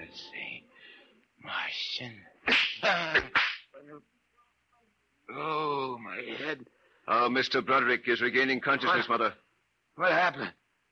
Let's see. Martian. Oh, my head. Oh, Mr. Broderick is regaining consciousness, Mother. What happened?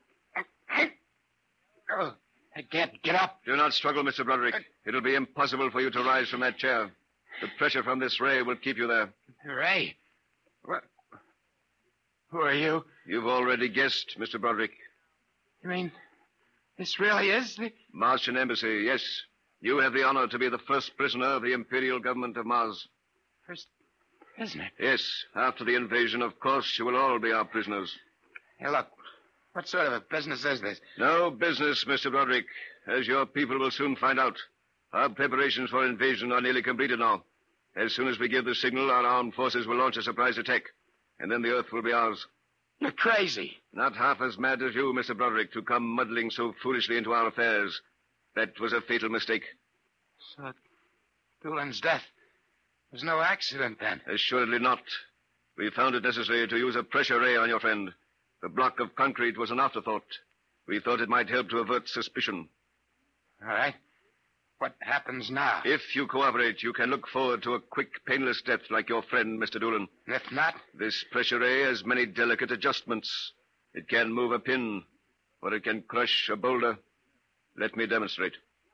Oh, I can't get up. Do not struggle, Mr. Broderick. It'll be impossible for you to rise from that chair. The pressure from this ray will keep you there. Ray? What? Who are you? You've already guessed, Mr. Broderick. You mean this really is the... Martian Embassy, yes. You have the honor to be the first prisoner of the Imperial Government of Mars. First prisoner? Yes. After the invasion, of course, you will all be our prisoners. Hey, look. What sort of a business is this? No business, Mr. Broderick. As your people will soon find out. Our preparations for invasion are nearly completed now. As soon as we give the signal, our armed forces will launch a surprise attack. And then the Earth will be ours. You're crazy. Not half as mad as you, Mr. Broderick, to come muddling so foolishly into our affairs. That was a fatal mistake. So, Doolan's death was no accident, then? Assuredly not. We found it necessary to use a pressure ray on your friend. The block of concrete was an afterthought. We thought it might help to avert suspicion. All right. What happens now? If you cooperate, you can look forward to a quick, painless death like your friend, Mr. Doolan. If not? This pressure ray has many delicate adjustments. It can move a pin, or it can crush a boulder. Let me demonstrate.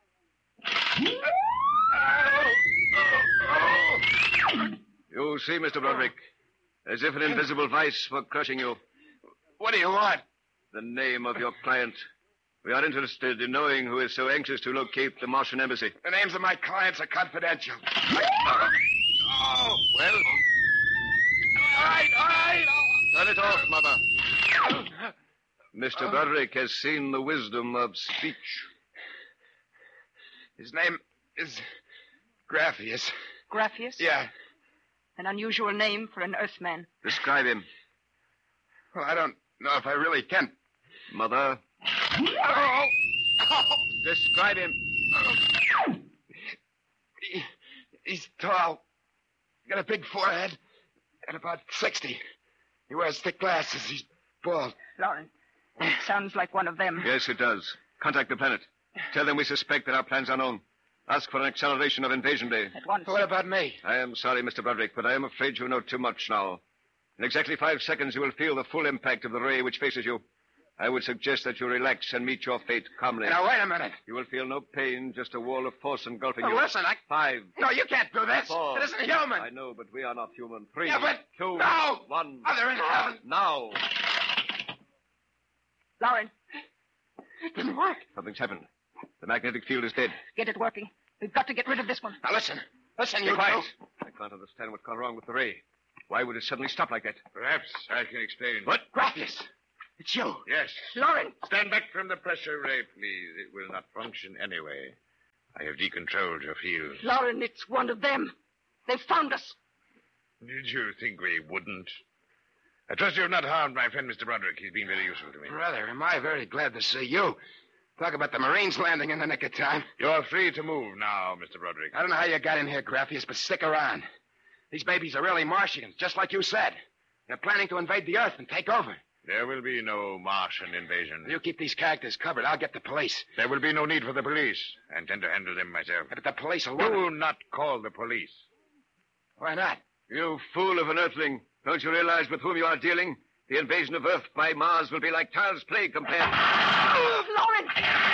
You see, Mr. Broderick, as if an invisible vice were crushing you. What do you want? The name of your client. We are interested in knowing who is so anxious to locate the Martian Embassy. The names of my clients are confidential. Well? All right. Turn it off, Mother. Mr. Broderick has seen the wisdom of speech. His name is Graphius. Graphius? Yeah. An unusual name for an Earthman. Describe him. Well, I don't know if I really can. Mother. Describe him. He's tall. Got a big forehead. And about 60. He wears thick glasses. He's bald. Lauren, sounds like one of them. Yes, it does. Contact the planet. Tell them we suspect that our plans are known. Ask for an acceleration of invasion day. At once. What about me? I am sorry, Mr. Broderick, but I am afraid you know too much now. In exactly 5 seconds, you will feel the full impact of the ray which faces you. I would suggest that you relax and meet your fate calmly. Now, wait a minute. You will feel no pain, just a wall of force engulfing you. Listen, 5. No, you can't do this. 4. It isn't human. I know, but we are not human. 3. Yeah, but... 2. No! 1. Mother in heaven. Now. Lauren, It didn't work. Something's happened. The magnetic field is dead. get it working. We've got to get rid of this one. Now, listen. Listen, Be you quiet. two. I can't understand what's gone wrong with the ray. Why would it suddenly stop like that? Perhaps I can explain. What? Graphius. It's you. Yes. Lauren! Stand back from the pressure ray, please. It will not function anyway. I have decontrolled your field. Lauren, it's one of them. They've found us. Did you think we wouldn't? I trust you have not harmed my friend, Mr. Broderick. He's been very useful to me. Brother, am I very glad to see you. Talk about the Marines landing in the nick of time. You're free to move now, Mr. Broderick. I don't know how you got in here, Graphius, but stick around. These babies are really Martians, just like you said. They're planning to invade the Earth and take over. There will be no Martian invasion. You keep these characters covered. I'll get the police. There will be no need for the police. I intend to handle them myself. But the police will... Do not call the police. Why not? You fool of an earthling. Don't you realize with whom you are dealing? The invasion of Earth by Mars will be like child's play compared... Lauren!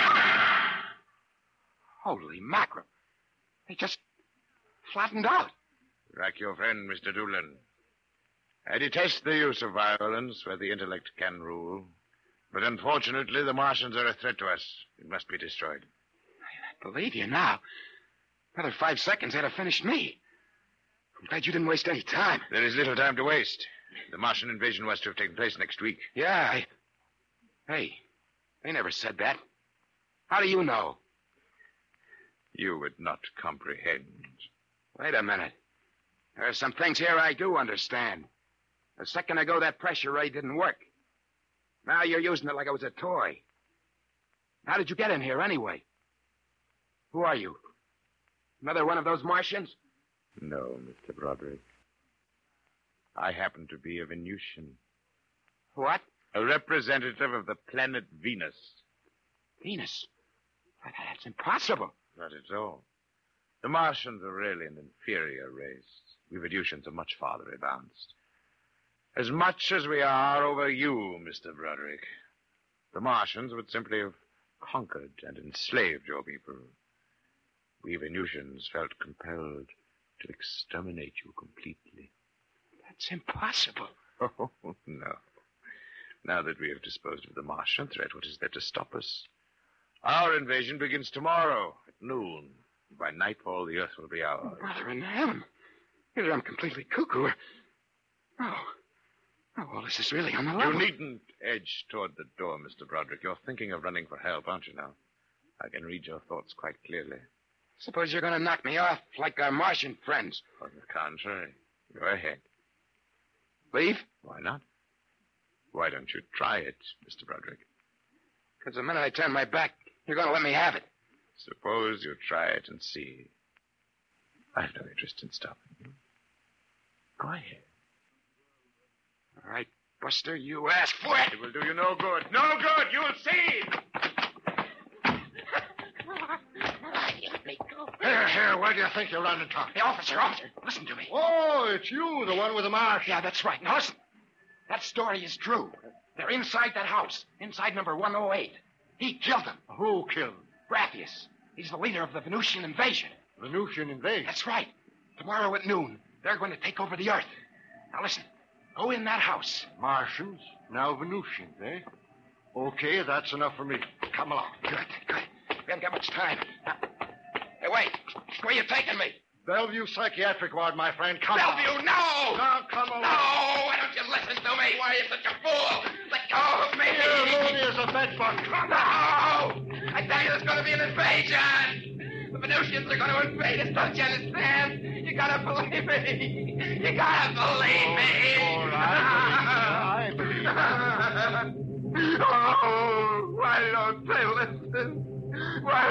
Holy mackerel. They just flattened out. Like your friend, Mr. Doolan. I detest the use of violence where the intellect can rule. But unfortunately, the Martians are a threat to us. It must be destroyed. I believe you now. Another 5 seconds, they'd have finished me. I'm glad you didn't waste any time. There is little time to waste. The Martian invasion was to have taken place next week. Yeah, Hey, they never said that. How do you know? You would not comprehend. Wait a minute. There are some things here I do understand. A second ago, that pressure ray didn't work. Now you're using it like it was a toy. How did you get in here anyway? Who are you? Another one of those Martians? No, Mr. Broderick. I happen to be a Venusian. What? A representative of the planet Venus. Venus? That's impossible. not at all. The Martians are really an inferior race. We Venusians are much farther advanced. As much as we are over you, Mr. Broderick. The Martians would simply have conquered and enslaved your people. We Venusians felt compelled to exterminate you completely. That's impossible. Oh, no. Now that we have disposed of the Martian threat, what is there to stop us? Our invasion begins tomorrow at noon. By nightfall, the Earth will be ours. Brother in heaven. Either I'm completely cuckoo or... Oh, well, this is really on the level. You needn't edge toward the door, Mr. Broderick. You're thinking of running for help, aren't you now? I can read your thoughts quite clearly. Suppose you're going to knock me off like our Martian friends. On the contrary, go ahead. Leave? Why not? Why don't you try it, Mr. Broderick? Because the minute I turn my back, you're going to let me have it. Suppose you try it and see. I've no interest in stopping you. Go ahead. All right, Buster, you asked for it. It will do you no good. No good! You'll see! Let me go. Here, where do you think you're running, Tom? Hey, officer, listen to me. Oh, it's you, the one with the marsh. Yeah, that's right. Now, listen. That story is true. They're inside that house, inside number 108. He killed them. Who killed? Graphius. He's the leader of the Venusian invasion. Venusian invasion? That's right. Tomorrow at noon, they're going to take over the Earth. Now, listen. Go in that house. Martians, now Venusians, eh? Okay, that's enough for me. Come along. Good. We haven't got much time. Now, hey, wait. Where are you taking me? Bellevue Psychiatric Ward, my friend. Come Bellevue, on. no! Now, come along. No! Why don't you listen to me? Why are you such a fool? Let go of me! Here, loony as a bedbug. No! I tell you, there's going to be an invasion! The Venusians are going to invade us, don't you understand? You gotta believe me! You gotta believe me! All right, I believe you. Oh, why don't they listen? Why